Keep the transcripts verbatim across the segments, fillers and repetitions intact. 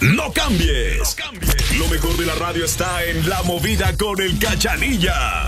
No cambies. No cambies. Lo mejor de la radio está en La Movida con el Cachanilla.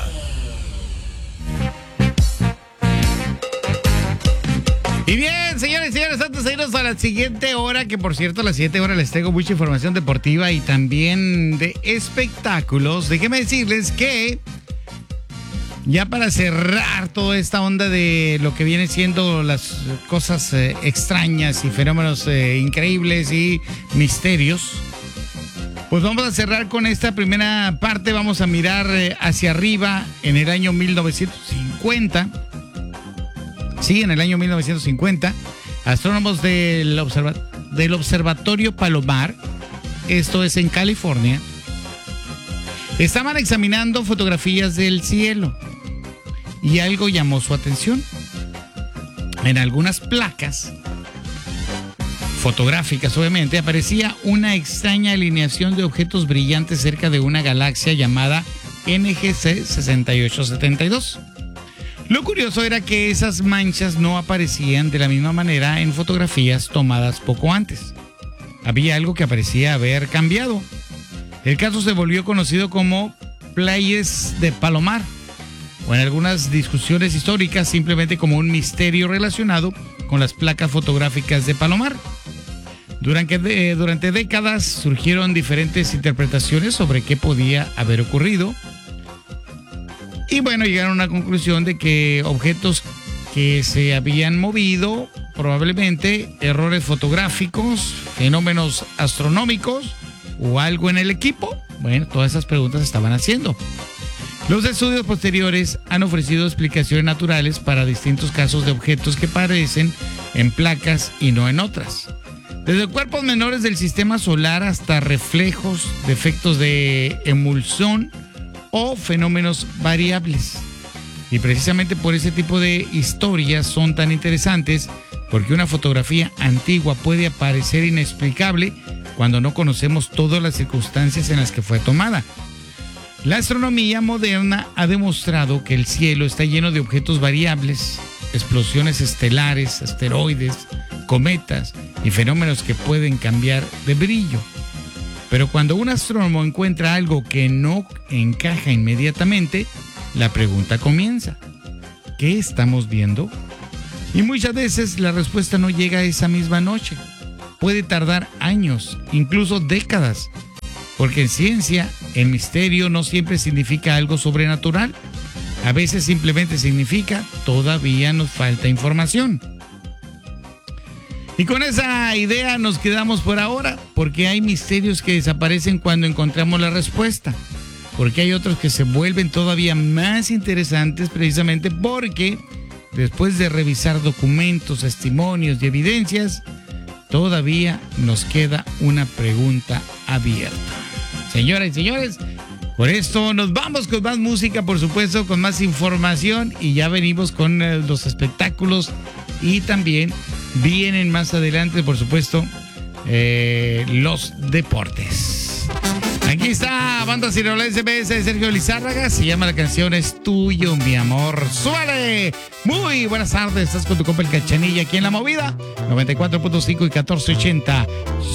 Y bien, señores y señores, antes de irnos a la siguiente hora, que por cierto a las siete horas les traigo mucha información deportiva y también de espectáculos, déjenme decirles que ya para cerrar toda esta onda de lo que viene siendo las cosas eh, extrañas y fenómenos eh, increíbles y misterios, pues vamos a cerrar con esta primera parte. Vamos a mirar eh, hacia arriba en el año mil novecientos cincuenta. Sí, en el año mil novecientos cincuenta, astrónomos del, observa- del Observatorio Palomar, esto es en California, estaban examinando fotografías del cielo y algo llamó su atención. En algunas placas fotográficas, obviamente, aparecía una extraña alineación de objetos brillantes cerca de una galaxia llamada N G C sesenta y ocho setenta y dos. Lo curioso era que esas manchas no aparecían de la misma manera en fotografías tomadas poco antes. Había algo que parecía haber cambiado. El caso se volvió conocido como Pleiades de Palomar, o en algunas discusiones históricas simplemente como un misterio relacionado con las placas fotográficas de Palomar. Durante, de, durante décadas surgieron diferentes interpretaciones sobre qué podía haber ocurrido. Y bueno, llegaron a una conclusión de que objetos que se habían movido, probablemente errores fotográficos, fenómenos astronómicos o algo en el equipo. Bueno, todas esas preguntas se estaban haciendo. Los estudios posteriores han ofrecido explicaciones naturales para distintos casos de objetos que aparecen en placas y no en otras. Desde cuerpos menores del sistema solar hasta reflejos de efectos de emulsión o fenómenos variables. Y precisamente por ese tipo de historias son tan interesantes, porque una fotografía antigua puede parecer inexplicable cuando no conocemos todas las circunstancias en las que fue tomada. La astronomía moderna ha demostrado que el cielo está lleno de objetos variables, explosiones estelares, asteroides, cometas y fenómenos que pueden cambiar de brillo. Pero cuando un astrónomo encuentra algo que no encaja inmediatamente, la pregunta comienza: ¿qué estamos viendo? Y muchas veces la respuesta no llega esa misma noche. Puede tardar años, incluso décadas, porque en ciencia el misterio no siempre significa algo sobrenatural. A veces simplemente significa todavía nos falta información. Y con esa idea nos quedamos por ahora, porque hay misterios que desaparecen cuando encontramos la respuesta, porque hay otros que se vuelven todavía más interesantes precisamente porque después de revisar documentos, testimonios y evidencias, todavía nos queda una pregunta abierta. Señoras y señores, por esto nos vamos con más música, por supuesto, con más información, y ya venimos con eh, los espectáculos y también vienen más adelante, por supuesto, eh, los deportes. Aquí está Banda Cirolense B S de Sergio Lizárraga. Se llama la canción Es Tuyo, Mi Amor. ¡Suele! Muy buenas tardes. Estás con tu compa el Cachanilla aquí en La Movida. noventa y cuatro punto cinco y catorce ochenta.